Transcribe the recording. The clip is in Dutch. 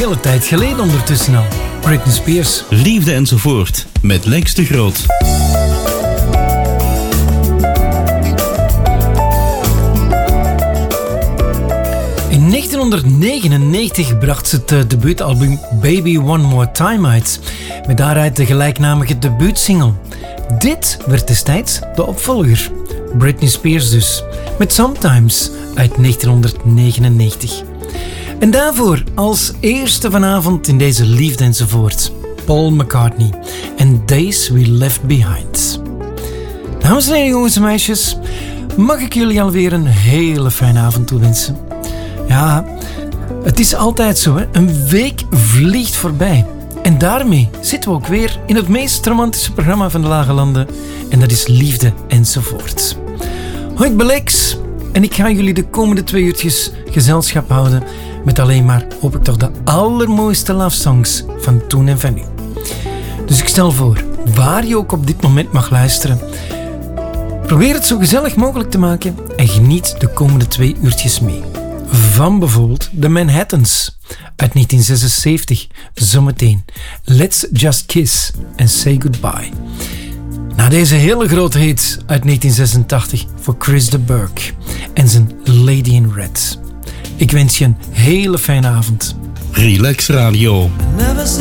hele tijd geleden ondertussen al. Britney Spears. Liefde enzovoort met Lex de Groot. In 1999 bracht ze het debuutalbum Baby One More Time uit. Met daaruit de gelijknamige debuutsingle. Dit werd destijds de opvolger. Britney Spears dus. Met Sometimes uit 1999. En daarvoor als eerste vanavond in deze Liefde enzovoort. Paul McCartney en Days We Left Behind. Dames en heren, jongens en meisjes. Mag ik jullie alweer een hele fijne avond toewensen. Ja, het is altijd zo, hè? Een week vliegt voorbij. En daarmee zitten we ook weer in het meest romantische programma van de Lage Landen. En dat is Liefde enzovoort. Hoi, ik ben Lex. En ik ga jullie de komende 2 uurtjes gezelschap houden. Met alleen maar, hoop ik toch, de allermooiste love songs van toen en van nu. Dus ik stel voor, waar je ook op dit moment mag luisteren. Probeer het zo gezellig mogelijk te maken. En geniet de komende 2 uurtjes mee. Van bijvoorbeeld de Manhattans uit 1976. Zometeen Let's Just Kiss and Say Goodbye. Na deze hele grote hit uit 1986 voor Chris de Burgh en zijn Lady in Red. Ik wens je een hele fijne avond. Relax Radio. Never